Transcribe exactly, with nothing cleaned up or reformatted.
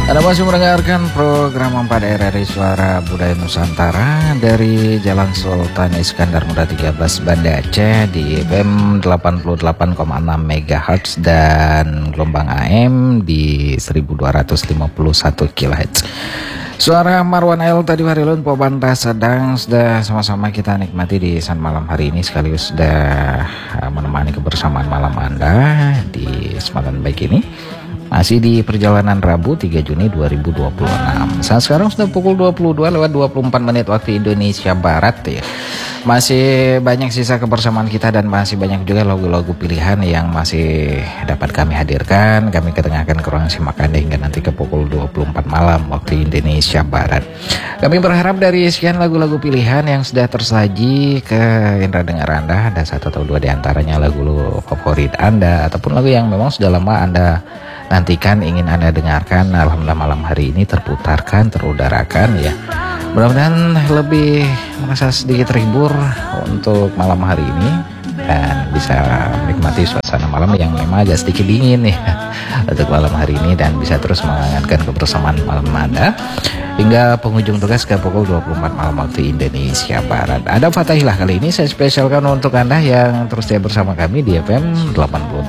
Anda masih mendengarkan program empat R R I Suara Budaya Nusantara dari Jalan Sultan Iskandar Muda tiga belas Banda Aceh di F M delapan puluh delapan koma enam megahertz dan gelombang A M di seribu dua ratus lima puluh satu kilohertz. Suara Marwan El tadi Warilun Pobanda sedang sudah sama-sama kita nikmati di saat malam hari ini, sekaligus sudah menemani kebersamaan malam Anda di kesempatan baik ini. Masih di perjalanan Rabu tiga Juni dua ribu dua puluh enam. Saat sekarang sudah pukul dua puluh dua lewat dua puluh empat menit waktu Indonesia Barat ya. Masih banyak sisa kebersamaan kita dan masih banyak juga lagu-lagu pilihan yang masih dapat kami hadirkan. Kami ketengahkan ke ruang simak Anda hingga nanti ke pukul dua puluh empat malam waktu Indonesia Barat. Kami berharap dari sekian lagu-lagu pilihan yang sudah tersaji ke indera dengar Anda, ada satu atau dua di antaranya lagu favorit Anda ataupun lagu yang memang sudah lama Anda nantikan, ingin Anda dengarkan, alhamdulillah malam hari ini terputarkan, terudarakan ya. Mudah-mudahan lebih merasa sedikit terhibur untuk malam hari ini dan bisa menikmati suasana malam yang memang agak sedikit dingin ya untuk malam hari ini, dan bisa terus menghangatkan kebersamaan malam Anda hingga penghujung tugas ke pukul dua puluh empat malam waktu Indonesia Barat. Ada Fatahillah kali ini saya spesialkan untuk Anda yang terus setia bersama kami di F M delapan puluh